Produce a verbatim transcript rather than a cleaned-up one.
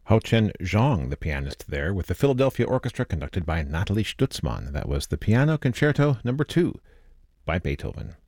Hao-Chen Zhang, the pianist there, with the Philadelphia Orchestra conducted by Nathalie Stutzmann. That was the Piano Concerto number two by Beethoven.